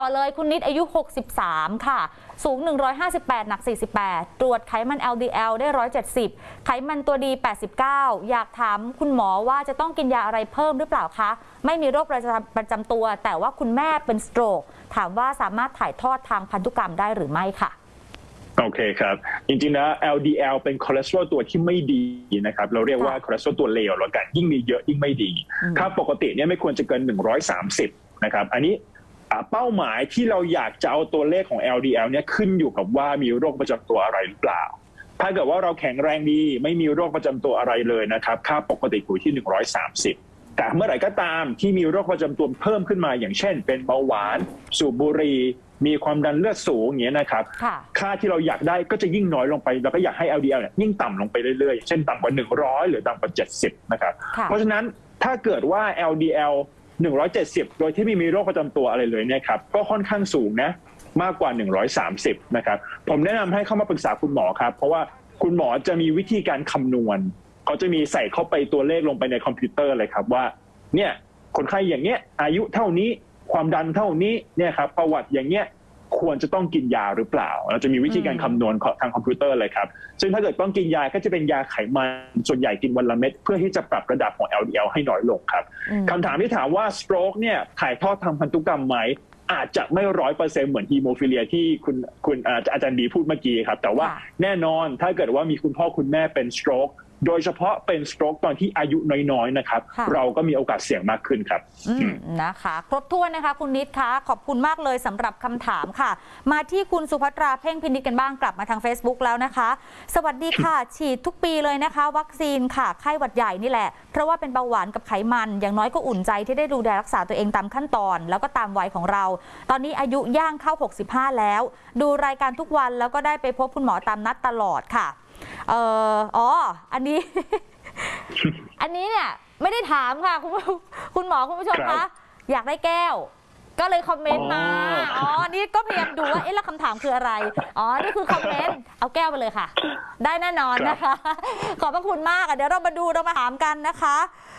ต่อเลยคุณนิดอายุ 63 ค่ะ สูง 158 หนัก 48 ตรวจไขมัน LDL ได้ 170 ไขมันตัวดี 89 อยากถามคุณหมอว่าจะต้องกินยาอะไรเพิ่มหรือเปล่าคะ ไม่มีโรคประจำตัว แต่ว่าคุณแม่เป็นสโตรก ถามว่าสามารถถ่ายทอดทางพันธุกรรมได้หรือไม่ค่ะโอเคครับ จริงๆนะ LDL เป็นคอเลสเตอรอลตัวที่ไม่ดีนะครับ เราเรียกว่าคอเลสเตอรอลตัวเลวแล้วกัน ยิ่งมีเยอะยิ่งไม่ดีค่าปกติเนี่ยไม่ควรจะเกิน 130 นะครับ อันนี้เป้าหมายที่เราอยากจะเอาตัวเลขของ LDL เนี่ยขึ้นอยู่กับว่ามีโรคประจำตัวอะไรหรือเปล่า ถ้าเกิดว่าเราแข็งแรงดีไม่มีโรคประจำตัวอะไรเลยนะครับค่าปกติอยู่ที่ 130 แต่เมื่อไหร่ก็ตามที่มีโรคประจำตัวเพิ่มขึ้นมาอย่างเช่นเป็นเบาหวานสูบบุหรี่มีความดันเลือดสูงอย่างเงี้ยนะครับค่าที่เราอยากได้ก็จะยิ่งน้อยลงไปแล้วก็อยากให้ LDL เนี่ยยิ่งต่ำลงไปเรื่อยๆเช่นต่ำกว่า100หรือต่ำกว่า70นะครับเพราะฉะนั้นถ้าเกิดว่า LDL 170 โดยที่ไม่มีโรคประจำตัวอะไรเลยเนี่ยครับก็ค่อนข้างสูงนะมากกว่า130นะครับผมแนะนำให้เข้ามาปรึกษาคุณหมอครับเพราะว่าคุณหมอจะมีวิธีการคำนวณเขาจะมีใส่เข้าไปตัวเลขลงไปในคอมพิวเตอร์เลยครับว่าเนี่ยคนไข้อย่างเงี้ยอายุเท่านี้ความดันเท่านี้เนี่ยครับประวัติอย่างเงี้ยควรจะต้องกินยาหรือเปล่าเราจะมีวิธีการคำนวณทางคอมพิวเตอร์เลยครับซึ่งถ้าเกิดต้องกินยาก็จะเป็นยาไขมันส่วนใหญ่กินวันละเม็ดเพื่อที่จะปรับระดับของ LDL ให้น้อยลงครับคำถามที่ถามว่า stroke เนี่ยถ่ายทอดทางพันธุกรรมไหมอาจจะไม่100%เหมือนฮีโมฟิเลียที่คุณอาจารย์ดีพูดเมื่อกี้ครับแต่ว่าแน่นอนถ้าเกิดว่ามีคุณพ่อคุณแม่เป็น strokeโดยเฉพาะเป็นสโตรกตอนที่อายุน้อยๆนะครับเราก็มีโอกาสเสี่ยงมากขึ้นครับนะคะครบถ้วนนะคะคุณนิดคะขอบคุณมากเลยสำหรับคำถามค่ะมาที่คุณสุภัตราเพ่งพินิจกันบ้างกลับมาทาง Facebook แล้วนะคะสวัสดีค่ะฉีดทุกปีเลยนะคะวัคซีนค่ะไข้หวัดใหญ่นี่แหละเพราะว่าเป็นเบาหวานกับไขมันอย่างน้อยก็อุ่นใจที่ได้ดูแลรักษาตัวเองตามขั้นตอนแล้วก็ตามวัยของเราตอนนี้อายุย่างเข้า65แล้วดูรายการทุกวันแล้วก็ได้ไปพบคุณหมอตามนัดตลอดค่ะอันนี้ อันนี้เนี่ยไม่ได้ถามค่ะคุณหมอคุณผู้ชมคะอยากได้แก้วก็เลยคอมเมนต์มานี่ก็พยายามดูว่าแล้วคำถามคืออะไรนี่คือคอมเมนต์เอาแก้วไปเลยค่ะได้แน่นอนนะคะขอบพระคุณมากเดี๋ยวเรามาถามกันนะคะ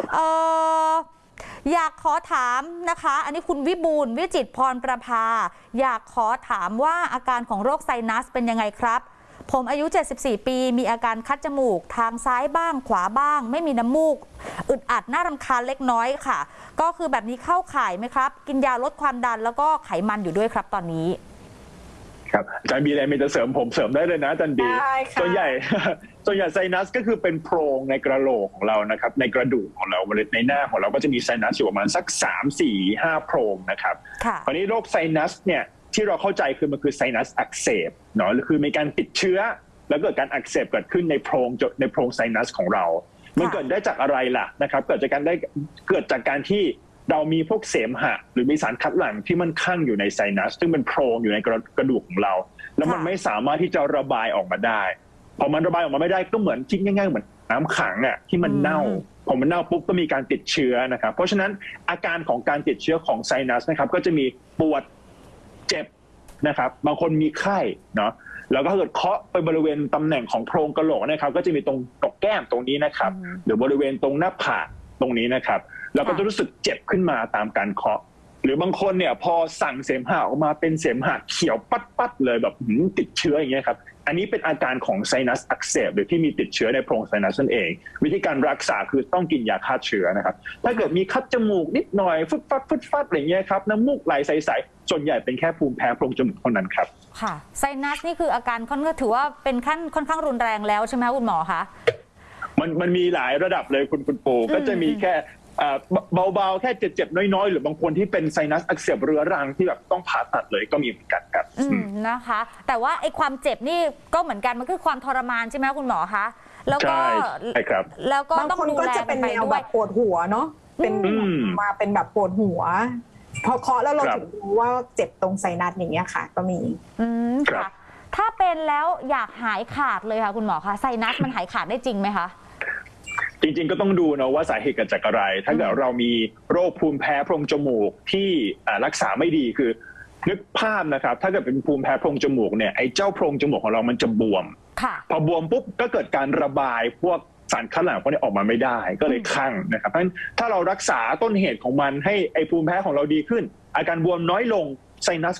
อยากขอถามนะคะอันนี้คุณวิบูลย์วิจิตรพรประภาอยากขอถามว่าอาการของโรคไซนัสเป็นยังไงครับผมอายุ74 ปีมีอาการคัดจมูกทางซ้ายบ้างขวาบ้างไม่มีน้ำมูกอึดอัดน่ารำคาญเล็กน้อยค่ะก็คือแบบนี้เข้าข่ายไหมครับกินยาลดความดันแล้วก็ไขมันอยู่ด้วยครับตอนนี้ครับอาจารย์บีอะไรมีจะเสริมผมเสริมได้เลยนะอาจารย์บีส่วนใหญ่ไซนัสก็คือเป็นโพรงในกระโหลกของเรานะครับในกระดูกของเราในหน้าของเราก็จะมีไซนัสอยู่ประมาณสัก3 4 5 โพรงนะครับคราวนี้โรคไซนัสเนี่ยที่เราเข้าใจคือมันคือไซนัสอักเสบเนาะคือมีการติดเชื้อแล้วเกิดการอักเสบเกิดขึ้นในโพรงไซนัสของเรามันเกิดได้จากอะไรล่ะนะครับเกิดจากการที่เรามีพวกเสมหะหรือมีสารคัดหลั่งที่มันคั่งอยู่ในไซนัสซึ่งเป็นโพรงอยู่ในกระดูกของเราแล้วมันไม่สามารถที่จะระบายออกมาได้พอมันระบายออกมาไม่ได้ก็เหมือนคิดง่ายๆเหมือนน้ำขังอ่ะที่มันเน่าพอมันเน่าปุ๊บก็มีการติดเชื้อนะครับเพราะฉะนั้นอาการของการติดเชื้อของไซนัสนะครับก็จะมีปวดเจ็บนะครับบางคนมีไข้เนาะแล้วก็เกิดเคาะไปบริเวณตำแหน่งของโพรงกะโหลกนะครับก็จะมีตรงตกแก้มตรงนี้นะครับหรือบริเวณตรงหน้าผากตรงนี้นะครับแล้วก็จะรู้สึกเจ็บขึ้นมาตามการเคาะหรือบางคนเนี่ยพอสั่งเสมหะออกมาเป็นเสมหะเขียวปัดๆเลยแบบติดเชื้ออย่างเงี้ยครับอันนี้เป็นอาการของไซนัสอักเสบหรือที่มีติดเชื้อในโพรงไซนัสนั่นเองวิธีการรักษาคือต้องกินยาฆ่าเชื้อนะครับถ้าเกิดมีคัดจมูกนิดหน่อยฟึดฟัดอะไรเงี้ยครับน้ำมูกไหลใสๆส่วนใหญ่เป็นแค่ภูมิแพ้โพรงจมูกเท่านั้นครับค่ะไซนัสนี่คืออาการถือว่าเป็นขั้นค่อนข้างรุนแรงแล้วใช่ไหมคุณหมอคะมันมีหลายระดับเลยคุณปูก็จะมีแค่เบาๆแค่เจ็บๆน้อยๆหรือบางคนที่เป็นไซนัสอักเสบเรื้อรังที่แบบต้องผ่าตัดเลยก็มีเหมือนกันครับนะคะแต่ว่าไอ้ความเจ็บนี่ก็เหมือนกันมันคือความทรมานใช่ไหมคุณหมอคะแล้วก็ใช่ครับแล้วก็ต้องดูแลเป็นแนวแบบปวดหัวเนาะเป็นมาเป็นแบบปวดหัวพอเคาะแล้วเราถึงรู้ว่าเจ็บตรงไซนัสอย่างเงี้ยค่ะก็มีค่ะถ้าเป็นแล้วอยากหายขาดเลยค่ะคุณหมอคะไซนัสมันหายขาดได้จริงไหมคะจริงๆก็ต้องดูนะว่าสาเหตุเกิดจากอะไรถ้าเกิดเรามีโรคภูมิแพ้โพรงจมูกที่รักษาไม่ดีคือนึกภาพนะครับถ้าเกิดเป็นภูมิแพ้โพรงจมูกเนี่ยไอ้เจ้าโพรงจมูกของเรามันจะบวมพอบวมปุ๊บก็เกิดการระบายพวกสารคัดหลั่งพวกนี้ออกมาไม่ได้ก็เลยคั่งนะครับเพราะฉะนั้นถ้าเรารักษาต้นเหตุของมันให้ไอ้ภูมิแพ้ของเราดีขึ้นอาการบวมน้อยลงไซนัส